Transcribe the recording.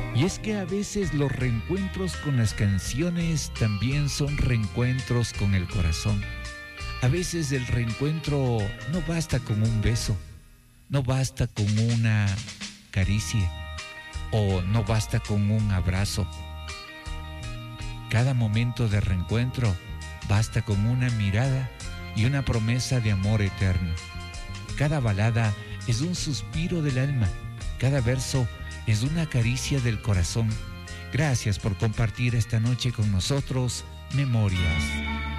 Y es que a veces los reencuentros con las canciones también son reencuentros con el corazón. A veces el reencuentro no basta con un beso, no basta con una caricia o no basta con un abrazo. Cada momento de reencuentro basta con una mirada y una promesa de amor eterno. Cada balada es un suspiro del alma, cada verso es una caricia del corazón. Gracias por compartir esta noche con nosotros, Memorias.